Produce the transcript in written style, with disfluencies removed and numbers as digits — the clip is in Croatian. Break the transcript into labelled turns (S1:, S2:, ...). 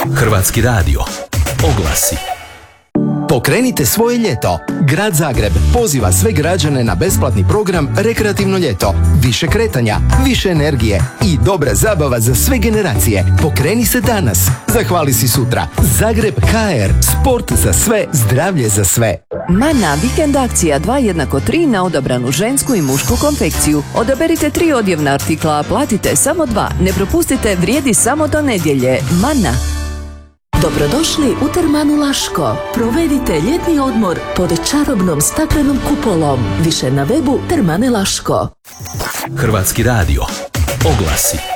S1: Hrvatski radio. Oglasi.
S2: Pokrenite svoje ljeto. Grad Zagreb poziva sve građane na besplatni program Rekreativno ljeto. Više kretanja, više energije i dobra zabava za sve generacije. Pokreni se danas. Zahvali si sutra. Zagreb HR. Sport za sve, zdravlje za sve.
S3: Mana vikend akcija 2=3 na odabranu žensku i mušku konfekciju. Odaberite 3 odjevna artikla, a platite samo 2. Ne propustite, vrijedi samo do nedjelje. Mana.
S4: Dobrodošli u Termanu Laško. Provedite ljetni odmor pod čarobnom staklenom kupolom. Više na webu Termane Laško.
S1: Hrvatski radio. Oglasi.